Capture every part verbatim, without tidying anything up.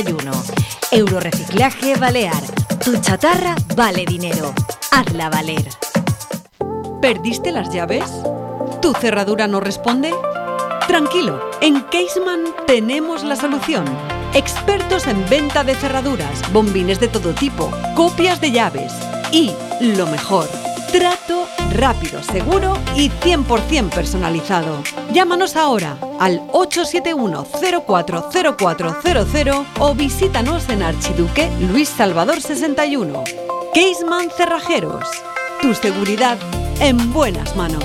Eurorreciclaje Balear. Tu chatarra vale dinero. Hazla valer. ¿Perdiste las llaves? ¿Tu cerradura no responde? Tranquilo, en Caseman tenemos la solución. Expertos en venta de cerraduras, bombines de todo tipo, copias de llaves y, lo mejor, trato rápido, seguro y cien por ciento personalizado. Llámanos ahora al ocho siete uno cero cuatro cero cuatro cero cero o visítanos en Archiduque Luis Salvador sesenta y uno. Caseman Cerrajeros. Tu seguridad en buenas manos.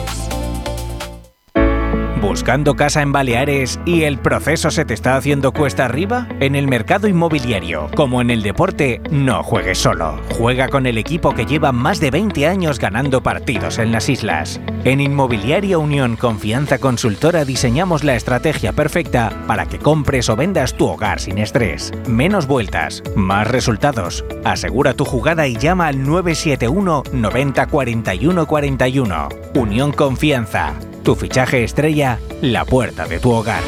¿Buscando casa en Baleares y el proceso se te está haciendo cuesta arriba? En el mercado inmobiliario, como en el deporte, no juegues solo. Juega con el equipo que lleva más de veinte años ganando partidos en las islas. En Inmobiliaria Unión Confianza Consultora diseñamos la estrategia perfecta para que compres o vendas tu hogar sin estrés. Menos vueltas, más resultados. Asegura tu jugada y llama al nueve siete uno noventa cuarenta y uno cuarenta y uno. Unión Confianza. Tu fichaje estrella, la puerta de tu hogar.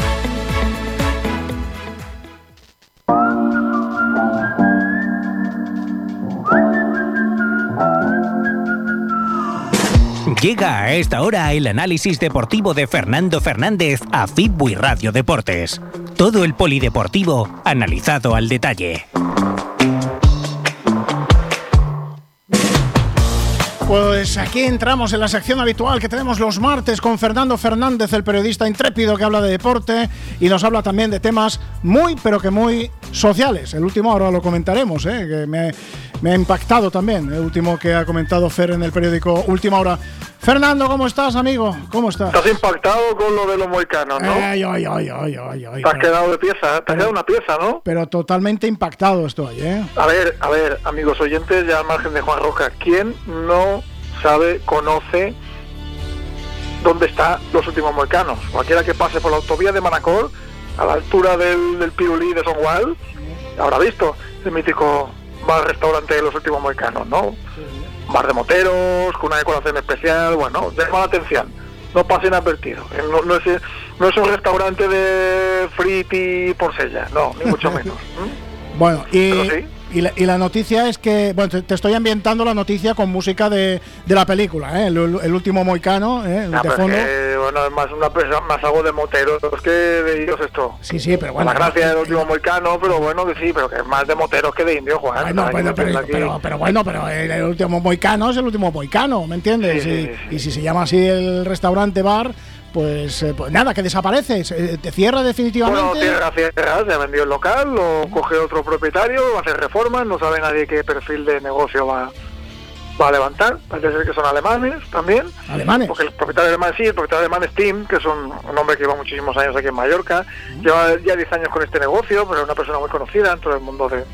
Llega a esta hora el análisis deportivo de Fernando Fernández a Fitbuy Radio Deportes. Todo el polideportivo analizado al detalle. Pues aquí entramos en la sección habitual que tenemos los martes con Fernando Fernández, el periodista intrépido que habla de deporte y nos habla también de temas muy, pero que muy sociales. El último ahora lo comentaremos, ¿eh? que me, me ha impactado también, el último que ha comentado Fer en el periódico Última Hora. Fernando, ¿cómo estás, amigo? ¿Cómo estás? Estás impactado con lo de los mohicanos, ¿no? Ay, ay, ay, ay, ay, ay. Te has quedado de pieza, te has quedado una pieza, ¿no? Pero totalmente impactado estoy, ¿eh? A ver, a ver, amigos oyentes, ya al margen de Juan Roca, ¿quién no sabe, conoce dónde están los últimos mohicanos? Cualquiera que pase por la autovía de Manacor, a la altura del, del Pirulí de Songual, habrá visto el mítico bar-restaurante de los últimos mohicanos, ¿no? Sí. Bar de moteros, con una decoración especial, bueno, llama la atención, no pase inadvertido. No, no, es, no es un restaurante de friti por sella, no, ni mucho menos. ¿Mm? Bueno, y... Pero sí. Y la, y la noticia es que, bueno, te, te estoy ambientando la noticia con música de, de la película, ¿eh? el, el último mohicano, ¿eh? Ah, de fondo. Que, bueno, es más una presa, más algo de moteros que de indios esto. Sí, sí, pero bueno. La gracia del último mohicano, pero bueno, que sí, pero que es más de moteros que de indios, Juan. Bueno, pero, pero, pero, pero bueno, pero el, el último mohicano es el último mohicano, ¿me entiendes? Sí, y, sí, sí. y si se llama así el restaurante bar, pues, eh, pues nada, que desaparece, se, te cierra definitivamente. Bueno, cierra, cierra, se ha vendido el local, lo coge otro propietario, va a hacer reformas, no sabe nadie qué perfil de negocio va, va a levantar, parece ser que son alemanes también. ¿Alemanes? Porque el propietario alemán sí, el propietario alemán es Tim, que es un, un hombre que lleva muchísimos años aquí en Mallorca, uh-huh. lleva ya diez años con este negocio, pero es una persona muy conocida en todo el mundo de,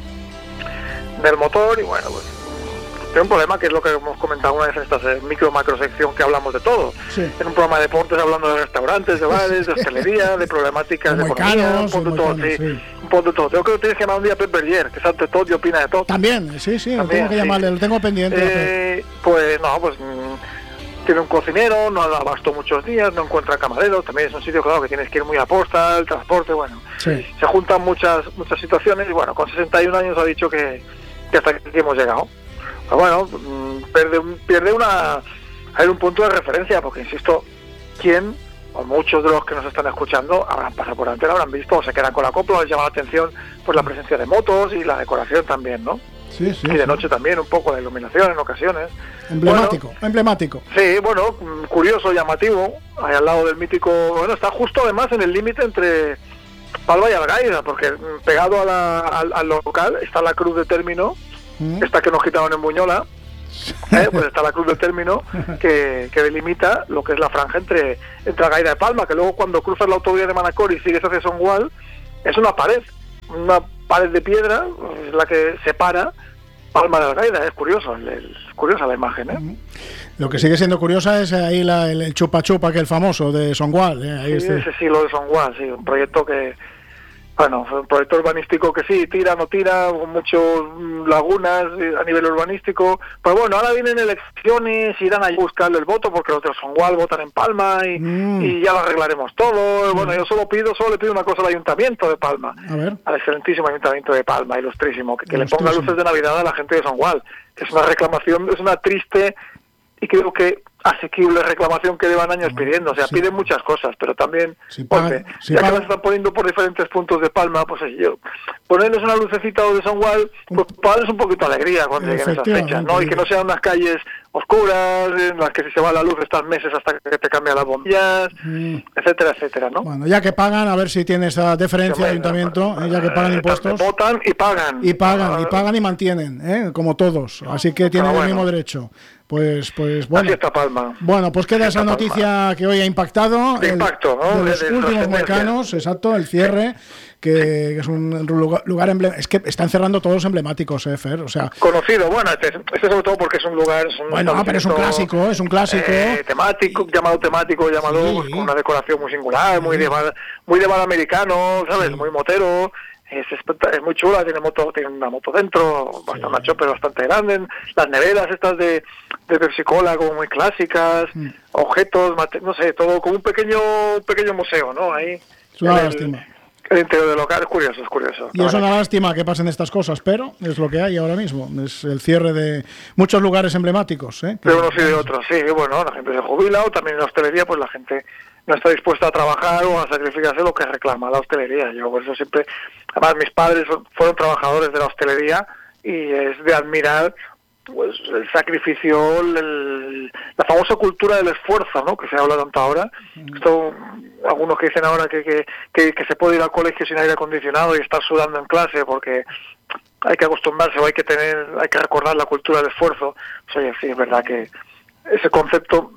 del motor y bueno, pues tiene un problema que es lo que hemos comentado una vez en esta micro macro sección que hablamos de todo. Sí. En un programa de deportes hablando de restaurantes, de bares, de hostelería, de problemáticas de economía, un poco de todo, sí. sí. Un poco de todo. Creo que lo tienes que llamar un día a Pep Berger, que sabe de todo y opina de todo. También, sí, sí, También, tengo que sí. llamarle, lo tengo pendiente. Eh, pues no, pues mmm, tiene un cocinero, no da abasto muchos días, no encuentra camareros, también es un sitio claro que tienes que ir muy a posta, el transporte, bueno. Sí. Se juntan muchas muchas situaciones y bueno, con sesenta y un años ha dicho que, que hasta aquí hemos llegado. Pero bueno, pierde, pierde una hay un punto de referencia, porque insisto, ¿quién o muchos de los que nos están escuchando habrán pasado por delante, lo habrán visto o se quedan con la copla, les llama la atención pues la presencia de motos y la decoración también, ¿no? Sí, sí, y de sí. noche también un poco de iluminación en ocasiones. Emblemático, bueno, emblemático. Sí, bueno, curioso, llamativo, ahí al lado del mítico, bueno, está justo además en el límite entre Palma y Algaida, porque pegado a la, al, al local está la cruz de término, ¿Mm? esta que nos quitaron en Buñola, ¿eh? Pues está la cruz de término que, que delimita lo que es la franja entre, entre Algaida y Palma, que luego cuando cruzas la autovía de Manacor y sigues hacia Songual, es una pared, una pared de piedra, es la que separa Palma de Algaida. Es curioso, es curiosa la imagen, ¿eh? Lo que sigue siendo curiosa es ahí la, el, el chupa chupa, que el famoso de Songual, ¿eh? Ahí sí, este. ese sí, lo de Songual, sí, un proyecto que Bueno, un proyecto urbanístico que sí, tira, no tira, con muchas lagunas a nivel urbanístico. Pues bueno, ahora vienen elecciones, irán a buscarle el voto porque los de Songual votan en Palma y, mm. y ya lo arreglaremos todo. Bueno, yo solo pido, solo le pido una cosa al Ayuntamiento de Palma, a ver. al excelentísimo Ayuntamiento de Palma, ilustrísimo, que, que le ponga luces de Navidad a la gente de Songual. Es una reclamación, es una triste y creo que asequible reclamación que llevan años pidiendo. O sea, sí. piden muchas cosas, pero también, si pagan, porque, si ya pagan. que las están poniendo por diferentes puntos de Palma, pues yo, ponerles una lucecita de Songual, pues para darles un poquito de alegría cuando lleguen esas fechas, ¿no? Y que no sean unas calles oscuras, en las que si se va la luz estás meses hasta que te cambian las bombillas, mm. etcétera, etcétera, ¿no? Bueno, ya que pagan, a ver si tiene esa deferencia de ayuntamiento, eh, ya que pagan impuestos. Votan y pagan. Y pagan, y pagan y mantienen, ¿eh? Como todos, así que tienen bueno. el mismo derecho. Pues, pues bueno. Así está Palma. Bueno, pues queda esa noticia que hoy ha impactado. De impacto, ¿no? De los de, de últimos volcanos, exacto, el cierre, que, que es un lugar, lugar emblemático. Es que están cerrando todos emblemáticos, ¿eh, Fer? O sea, conocido, bueno, este, este sobre todo porque es un lugar. Es un bueno, pero es un clásico, es un clásico. Eh, temático, llamado temático, llamado sí. pues, con una decoración muy singular, sí. muy de bar, muy de bar americano, ¿sabes? Sí. Muy motero. Es, es muy chula, tiene moto, tiene una moto dentro, bastante, sí. una chopper bastante grande, las neveras estas de, de Pepsi Cola como muy clásicas, mm. objetos, mate, no sé, todo como un pequeño un pequeño museo, ¿no? Ahí. Es una lástima. El interior del local es curioso, es curioso. Y es una lástima que pasen estas cosas, pero es lo que hay ahora mismo. Es el cierre de muchos lugares emblemáticos, ¿eh? De unos y de otros, sí, bueno, la gente se jubila o también en la hostelería, pues la gente no está dispuesta a trabajar o a sacrificarse lo que reclama la hostelería. Yo por eso siempre, además mis padres fueron trabajadores de la hostelería y es de admirar pues el sacrificio, el, la famosa cultura del esfuerzo, ¿no? Que se habla tanto ahora. Esto, algunos que dicen ahora que, que, que, que se puede ir al colegio sin aire acondicionado y estar sudando en clase porque hay que acostumbrarse o hay que tener, hay que recordar la cultura del esfuerzo. Pues, oye, sí, es verdad que ese concepto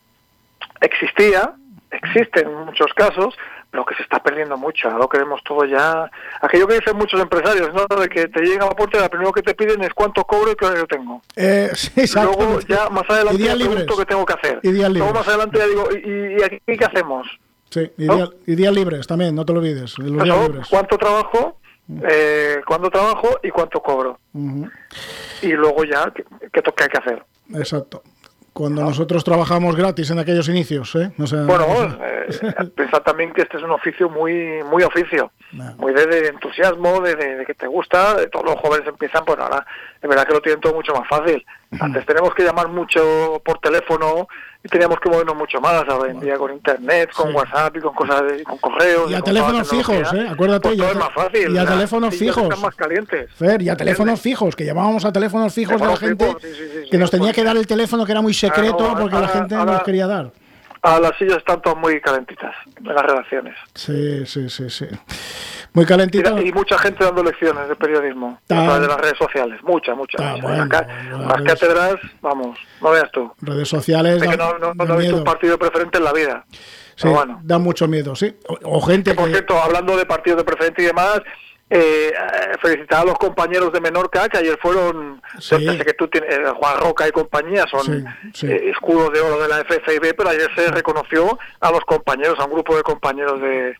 existía, existe en muchos casos, pero que se está perdiendo mucho. Ahora lo queremos todo ya. Aquello que dicen muchos empresarios, ¿no? De que te llegan a la puerta y lo primero que te piden es cuánto cobro y qué horario tengo. Eh, sí, exacto. Luego ya más adelante te pregunto qué tengo que hacer. Y días libres. Luego más adelante ya digo, ¿y, y aquí qué hacemos? Sí, y, ¿no? día, y días libres también, no te lo olvides. Los Eso, días libres. ¿Cuánto trabajo? Eh, ¿Cuándo trabajo y cuánto cobro? Uh-huh. Y luego ya, ¿qué, qué, qué hay que hacer? Exacto. Cuando ¿no? nosotros trabajamos gratis en aquellos inicios, ¿eh? O sea, bueno, eh, pensad también que este es un oficio muy muy oficio, no. muy de, de entusiasmo, de, de, de que te gusta, de todos los jóvenes empiezan, pues ahora es verdad que lo tienen todo mucho más fácil. Antes teníamos que llamar mucho por teléfono y teníamos que movernos mucho más, ahora en día con internet, con sí. WhatsApp y con cosas, de, con correos. Y a teléfonos fijos, ¿eh? Acuérdate. Pues todo es más fácil. Y a teléfonos fijos. Están más calientes. Fer, y a teléfonos fijos, que llamábamos a teléfonos fijos de la gente, fijos, sí, sí, sí, que sí, nos tenía pues, que dar el teléfono que era muy secreto claro, porque ahora, la gente ahora, no nos quería dar. A las sillas están todas muy calentitas en las redacciones. Sí, sí, sí, sí. Muy calentitas. Y, y mucha gente dando lecciones de periodismo a través de las redes sociales. Mucha, mucha. Ta, mucha. Bueno, Acá, bueno, las redes... cátedras, vamos, no veas tú. Redes sociales. De que no, no, no, no he visto un partido preferente en la vida. Sí, bueno. Da mucho miedo, sí. O, o gente que, por que... cierto, hablando de partidos de preferente y demás, eh, felicitar a los compañeros de Menorca que ayer fueron, sí. Yo sé que tú tienes, eh, Juan Roca y compañía son sí, sí. Eh, escudos de oro de la F F I B, pero ayer se reconoció a los compañeros, a un grupo de compañeros de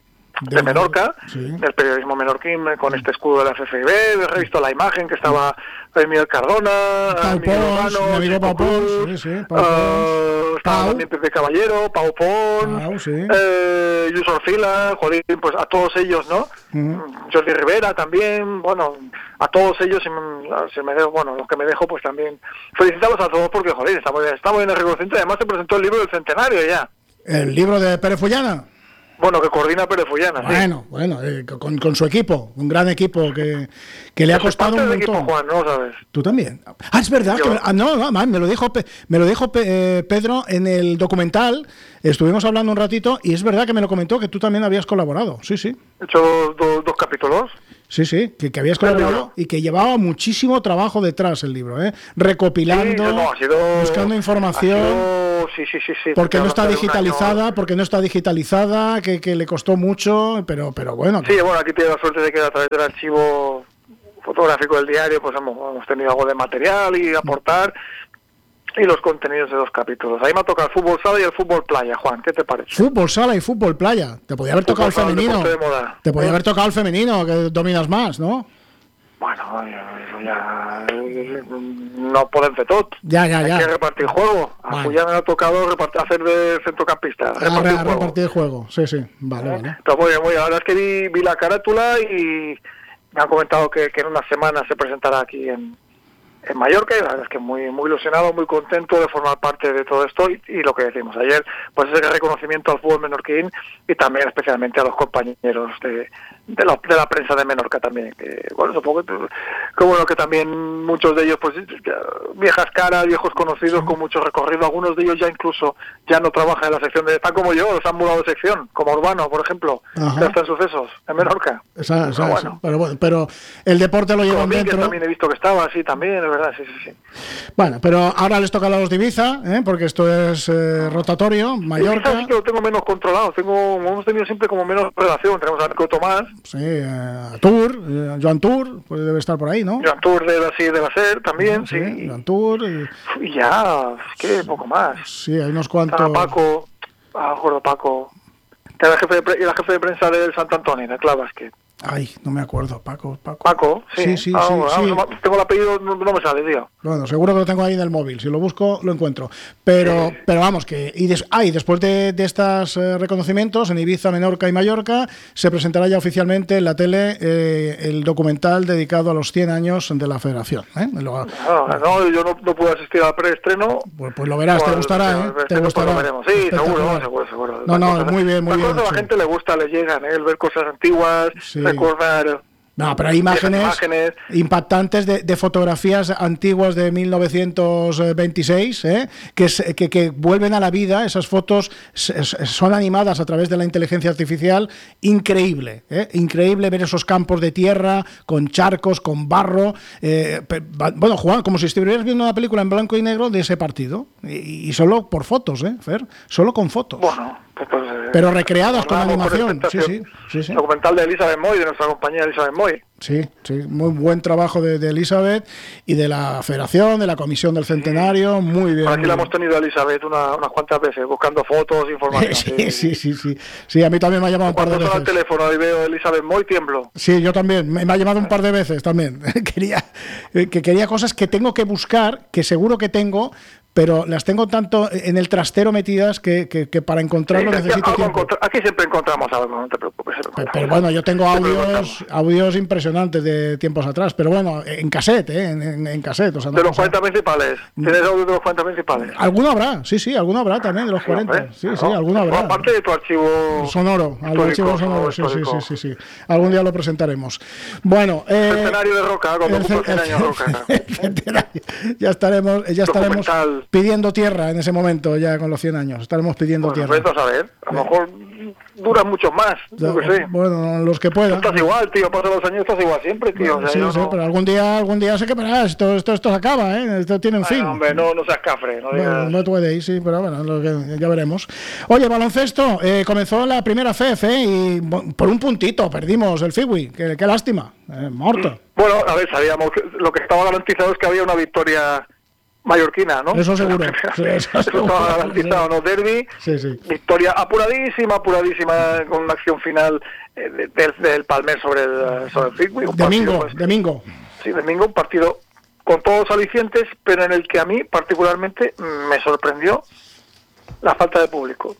de Menorca, sí. del periodismo menorquín, con este escudo de la F F I B. He visto la imagen que estaba Miguel Cardona, Pau Miguel Urbano, mi amigo Pau Pons, sí, sí, Pau uh, estaba Pau. también Pepe Caballero, Pau Pons, Pau, sí. eh, Yus Orfila, joder, pues a todos ellos, ¿no? Uh-huh. Jordi Rivera también, bueno, a todos ellos, si me, si me dejo, bueno, los que me dejo, pues también felicitarlos a todos porque, joder, estamos, estamos en el reconocimiento y además se presentó el libro del centenario ya. ¿El libro de Pérez Fullana? Bueno, que coordina Pérez Fullana, bueno, sí. Bueno, eh, con, con su equipo, un gran equipo que, que le ha costado un montón. Equipo, Juan, no sabes. Tú también. Ah, es verdad. Que, ah, no, no, me lo dijo, me lo dijo eh, Pedro en el documental. Estuvimos hablando un ratito y es verdad que me lo comentó que tú también habías colaborado. Sí, sí. He hecho dos, dos, dos capítulos. Sí, sí, que, que habías colaborado y que llevaba muchísimo trabajo detrás el libro, ¿eh? Recopilando, sí, no, ha sido, buscando información. Ha sido, sí, sí, sí, sí, porque no está digitalizada, porque no está digitalizada, que, que le costó mucho, pero, pero bueno. Sí, bueno, aquí tiene la suerte de que a través del archivo fotográfico del diario, pues hemos, hemos tenido algo de material y aportar. y los contenidos de los capítulos. Ahí me ha tocado el fútbol sala y el fútbol playa, Juan, ¿qué te parece? Fútbol sala y fútbol playa. Te podía haber tocado el femenino. Te podía haber tocado el femenino, que dominas más, ¿no? Bueno, eso ya no pueden hacer todo. Ya, ya, ya. Hay que repartir juego. A vale. Julián me ha tocado repartir, hacer de centrocampista. A, re, a repartir juego, sí, sí. Vale, ¿Eh? vale. Pero muy bien, muy bien. La verdad es que vi, vi la carátula y me han comentado que, que en una semana se presentará aquí en, en Mallorca, y la verdad es que muy muy ilusionado, muy contento de formar parte de todo esto, y, y lo que decimos ayer, pues ese reconocimiento al fútbol menorquín y también especialmente a los compañeros de, de, la, de la prensa de Menorca también, que bueno, supongo que, que bueno, que también muchos de ellos pues viejas caras, viejos conocidos con mucho recorrido, algunos de ellos ya incluso ya no trabajan en la sección de, están como yo, los han mudado de sección, como Urbano, por ejemplo, Ajá. que está en Sucesos, en Menorca. Esa, esa, pero, esa. bueno. Pero, bueno, pero el deporte lo llevan Miguel dentro. También he visto que estaba, sí, también, es verdad, sí, sí, sí. Bueno, pero ahora les toca a los de Ibiza, ¿eh? Porque esto es eh, rotatorio, Mallorca. Ibiza sí que lo tengo menos controlado, tengo, hemos tenido siempre como menos relación, tenemos a Nico Tomás. Sí, eh, Tour, eh, Joan Tour, pues debe estar por ahí, ¿no? Joan Tour de la, sí, de la SER también, sí. sí. Joan Tour. Y, y ya, es que poco más. Sí, hay unos cuantos. Está Paco, ah, acuerdo Paco, que era jefe de, pre, era jefe de prensa del Sant Antoni, de Clau Basket. Ay, no me acuerdo, Paco, Paco. Paco, sí, sí, sí, ah, sí, bueno, sí. Tengo el apellido, no, no me sale, tío. Bueno, seguro que lo tengo ahí en el móvil, si lo busco lo encuentro. Pero sí. pero vamos, que y, des, ah, y después de, de estos eh, reconocimientos, en Ibiza, Menorca y Mallorca, se presentará ya oficialmente en la tele eh, el documental dedicado a los cien años de la Federación. ¿eh? Lo, no, no, yo no, no pude asistir al preestreno. Pues, pues lo verás, pues, te gustará, ¿eh? Te gustará. Pues lo veremos. Sí, seguro, seguro, seguro. No, no, cosas, muy bien, muy bien. A la sí. gente le gusta, le llegan, ¿eh? El ver cosas antiguas, sí. recordar... No, pero hay imágenes, imágenes. impactantes de, de fotografías antiguas de mil novecientos veintiséis, ¿eh? que, que, que vuelven a la vida. Esas fotos son animadas a través de la inteligencia artificial. Increíble, ¿eh? Increíble ver esos campos de tierra con charcos, con barro. Eh, bueno, Juan, como si estuvieras viendo una película en blanco y negro de ese partido. Y, y solo por fotos, ¿eh, Fer? Solo con fotos. Bueno, pues, pues, pero recreadas con animación. Con sí, sí, sí, sí. Documental de Elizabeth Moy, de nuestra compañía Elizabeth Moy. Sí, sí, muy buen trabajo de, de Elizabeth y de la Federación, de la Comisión del Centenario, muy bien. Por aquí muy la bien. hemos tenido a Elizabeth una, unas cuantas veces, buscando fotos, información. Sí, sí, sí, sí. Sí, a mí también me ha llamado un par de veces. Cuando suena el teléfono y veo a Elizabeth Moy, tiemblo. Sí, yo también. Me, me ha llamado un par de veces también. quería, que quería cosas que tengo que buscar, que seguro que tengo, pero las tengo tanto en el trastero metidas que, que, que para encontrarlo sí, necesito tiempo. Encontra- aquí siempre encontramos algo, no te preocupes. Pero, pero bueno, yo tengo audios audios impresionantes de tiempos atrás, pero bueno, en cassette, ¿eh? en, en, en cassette. O sea, no de los pasa. cuarenta principales. ¿Tienes audio de los cuarenta principales? Alguno habrá, sí, sí, alguno habrá también de los cuarenta. Sí, sí, alguno habrá. Aparte de tu archivo sonoro, al archivo sonoro, sí, sí, sí, sí, sí. Algún día lo presentaremos. Bueno, eh, el centenario de Roca, cuando ocupa el cien años Roca. El centenario. Ya estaremos, ya estaremos pidiendo tierra en ese momento, ya con los cien años. Estaremos pidiendo bueno, tierra. Pues a ver, a lo mejor duran muchos más, yo que sé. Bueno, los que puedan. Estás igual, tío, pasan los años, estás igual siempre, tío. Bueno, o sea, sí, yo sí, no... pero algún día, algún día se quemará. Esto, esto, esto se acaba, ¿eh? Esto tiene un Ay, fin. hombre, no, no seas cafre, no digas... Bueno, no puede ir, sí, pero bueno, lo que, ya veremos. Oye, baloncesto, eh, comenzó la primera F F ¿eh? y por un puntito perdimos el Fiwi. Qué, qué lástima, eh, morto. Bueno, a ver, sabíamos que lo que estaba garantizado es que había una victoria mallorquina, ¿no? Eso seguro. Sí, eso, eso seguro. estaba garantizado, ¿no? Derbi, sí, sí. Victoria apuradísima, apuradísima, con una acción final eh, de, del, del Palmer sobre el, sobre el Figui. Domingo, pues, domingo. Sí, domingo, un partido con todos los alicientes, pero en el que a mí particularmente me sorprendió la falta de público.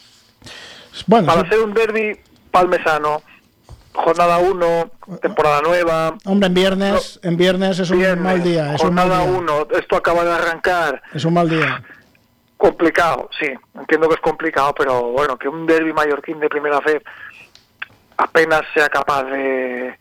Bueno, Para sí. ser un derbi palmesano, jornada uno, temporada nueva. Hombre, en viernes, no, en viernes es un viernes, mal día. Es jornada un mal día. uno, esto acaba de arrancar. Es un mal día. Complicado, sí, entiendo que es complicado, pero bueno, que un derbi mallorquín de primera fe apenas sea capaz de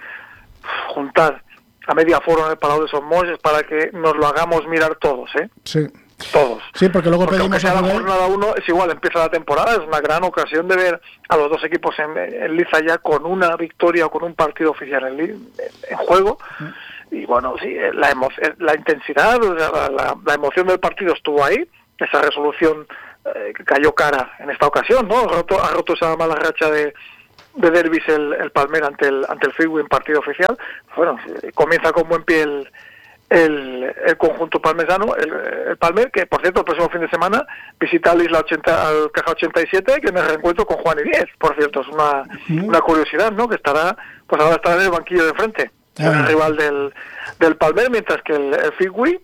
juntar a media foro en el Palau de Somos es para que nos lo hagamos mirar todos, ¿eh? Sí. Todos. Sí, porque luego porque pedimos a a la jornada uno es igual, empieza la temporada, es una gran ocasión de ver a los dos equipos en, en liza ya con una victoria o con un partido oficial en, en, en juego. Sí. Y bueno, sí, la, emo la intensidad, la, la, la emoción del partido estuvo ahí, esa resolución eh, que cayó cara en esta ocasión, ¿no? Ha roto, ha roto esa mala racha de, de derbis el, el Palmer ante el ante el Figui en partido oficial. Bueno, comienza con buen pie el el, el conjunto palmesano, el, el Palmer, que por cierto el próximo fin de semana visita la Isla ochenta, al Caja ochenta y siete, que me reencuentro con Juan y Diez, por cierto, es una, uh-huh. una curiosidad, ¿no? Que estará, pues ahora estará en el banquillo de enfrente, uh-huh. el rival del, del Palmer, mientras que el, el Figui,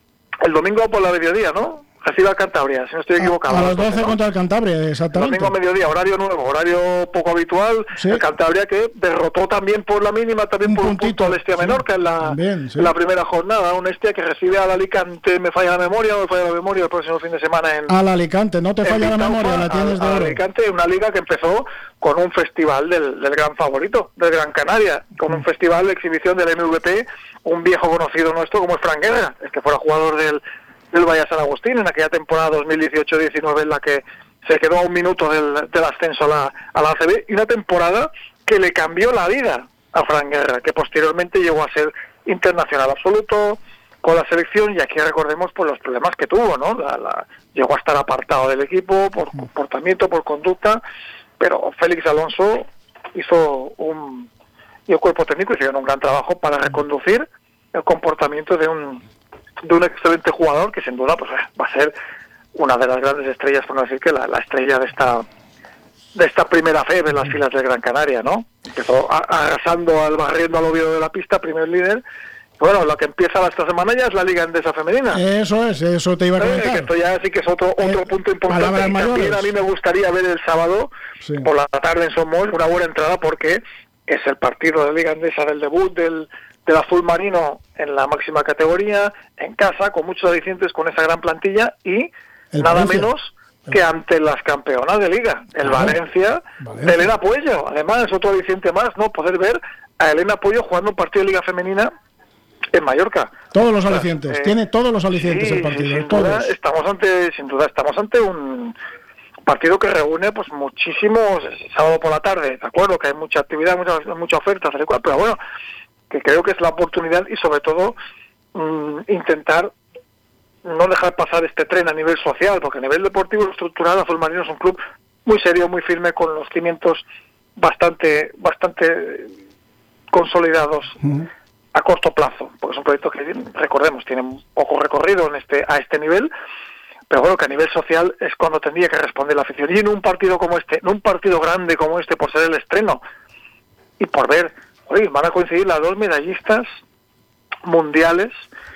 el domingo por la mediodía, ¿no? Recibe al Cantabria, si no estoy equivocado. A, a las doce, ¿no? Contra el Cantabria, exactamente. Domingo a mediodía, horario nuevo, horario poco habitual. ¿Sí? El Cantabria que derrotó también por la mínima, también un por puntito, un punto al Estia Menorca, sí, en, la, también, sí. en la primera jornada. Un Estia que recibe al Alicante, me falla la memoria, me falla la memoria el próximo fin de semana en... Al Alicante, no te falla la memoria, la tienes de oro. Alicante, una liga que empezó con un festival del, del gran favorito, del Gran Canaria, con mm. un festival de exhibición del M V P, un viejo conocido nuestro como es Fran Guerra, es que fuera jugador del... del Valle San Agustín en aquella temporada dos mil dieciocho diecinueve en la que se quedó a un minuto del, del ascenso a la, a la A C B, y una temporada que le cambió la vida a Fran Guerra, que posteriormente llegó a ser internacional absoluto con la selección, y aquí recordemos por los problemas que tuvo, ¿no? La, la, llegó a estar apartado del equipo por comportamiento, por conducta, pero Félix Alonso hizo un y el cuerpo técnico hicieron un gran trabajo para reconducir el comportamiento de un de un excelente jugador que sin duda pues va a ser una de las grandes estrellas, por no decir que la, la estrella de esta de esta primera F E B en las filas del Gran Canaria, ¿no? Empezó arrasando al barriendo al Oviedo de la pista, primer líder. Bueno, lo que empieza esta semana ya es la Liga Endesa Femenina. Eso es, eso te iba a comentar. Eh, que esto ya sí que es otro otro eh, punto importante. Y también a mí me gustaría ver el sábado, sí. por la tarde en Somos, una buena entrada, porque es el partido de Liga Endesa del debut del del Azul Marino en la máxima categoría, en casa, con muchos alicientes, con esa gran plantilla, y el nada Valencia. menos que ante las campeonas de Liga, el ah, Valencia, Valencia, de Elena Puello. Además, es otro aliciente más, ¿no? Poder ver a Elena Puello jugando un partido de Liga Femenina en Mallorca. Todos los alicientes, o sea, eh, tiene todos los alicientes sí, el partido. Sí, sin, todos. Duda, estamos ante, sin duda, estamos ante un partido que reúne pues muchísimos, sábado por la tarde, de acuerdo, que hay mucha actividad, mucha, mucha oferta, tal y cual, pero bueno, que creo que es la oportunidad y sobre todo mmm, intentar no dejar pasar este tren a nivel social, porque a nivel deportivo estructural Azul Marino es un club muy serio, muy firme, con los cimientos bastante bastante consolidados uh-huh. a corto plazo, porque es un proyecto que, recordemos, tiene un poco recorrido en este a este nivel, pero bueno, que a nivel social es cuando tendría que responder la afición, y en un partido como este, en un partido grande como este, por ser el estreno y por ver, oye, van a coincidir las dos medallistas mundiales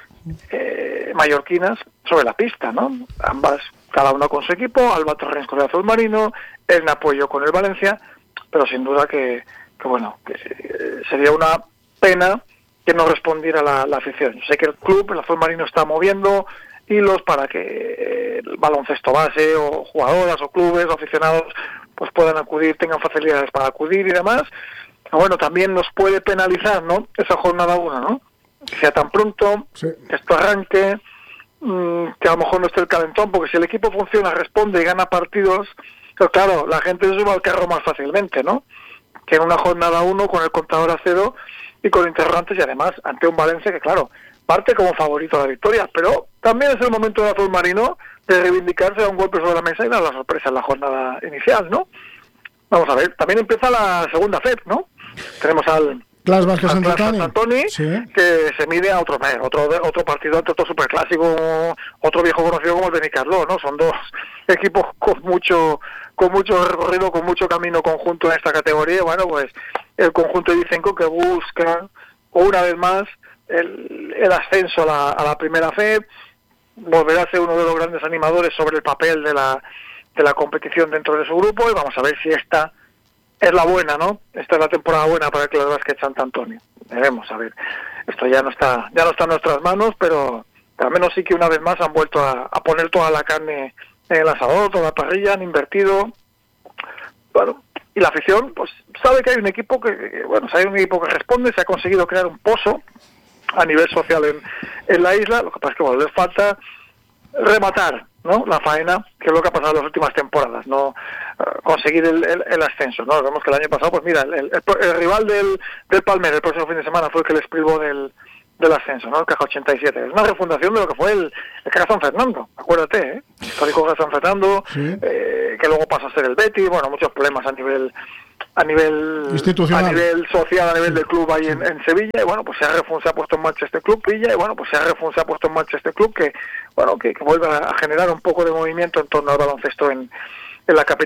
eh, mallorquinas sobre la pista, ¿no? Ambas, cada una con su equipo, Alba Torrens con el Azul Marino, Elena Puello con el Valencia, pero sin duda que, que bueno, que eh, sería una pena que no respondiera la, la afición. Sé que el club, el Azul Marino, está moviendo hilos para que eh, el baloncesto base o jugadoras o clubes o aficionados pues puedan acudir, tengan facilidades para acudir y demás. Bueno, también nos puede penalizar, ¿no? Esa jornada uno, ¿no? Que sea tan pronto, sí. que esto arranque, mmm, que a lo mejor no esté el calentón, porque si el equipo funciona, responde y gana partidos, pues claro, la gente se sube al carro más fácilmente, ¿no? Que en una jornada uno con el contador a cero y con interrogantes, y además ante un Valencia que, claro, parte como favorito a la victoria, pero también es el momento del Azul Marino de reivindicarse, a un golpe sobre la mesa y dar la sorpresa en la jornada inicial, ¿no? Vamos a ver, también empieza la segunda F E B, ¿no? Tenemos al Clas Vázquez Santantoni, sí. que se mide a otro otro otro partido, otro superclásico, otro viejo conocido como el de Benicarló, ¿no? Son dos equipos con mucho con mucho recorrido, con mucho camino conjunto en esta categoría. Bueno, pues el conjunto de Vicenco que busca una vez más el, el ascenso a la, a la primera F E B, volverá a ser uno de los grandes animadores sobre el papel de la de la competición dentro de su grupo, y vamos a ver si esta es la buena, ¿no? Esta es la temporada buena para el Clas Vázquez Santantoni. Veremos, a ver. Esto ya no está ya no está en nuestras manos, pero al menos sí que una vez más han vuelto a, a poner toda la carne en el asador, toda la parrilla, han invertido. Bueno, y la afición, pues sabe que hay un equipo que, que bueno, hay un equipo que responde, se ha conseguido crear un pozo a nivel social en, en la isla. Lo que pasa es que bueno, les falta rematar, ¿no? La faena, que es lo que ha pasado en las últimas temporadas, no uh, conseguir el, el, el ascenso, ¿no? Vemos que el año pasado, pues mira, el, el, el rival del, del Palmer el próximo fin de semana fue el que les privó del, del ascenso, ¿no? El Caja ochenta y siete. Es una refundación de lo que fue el, el Caja San Fernando, acuérdate, ¿eh? Histórico Caja San Fernando, ¿sí? eh, que luego pasó a ser el Betis, bueno, muchos problemas a nivel a nivel institucional, a nivel social, a nivel del club ahí en, en Sevilla, y bueno, pues se ha, refun- se ha puesto en marcha este club, Villa, y bueno, pues se ha, refun- se ha puesto en marcha este club que, bueno, que, que vuelve a generar un poco de movimiento en torno al baloncesto en, en la capital.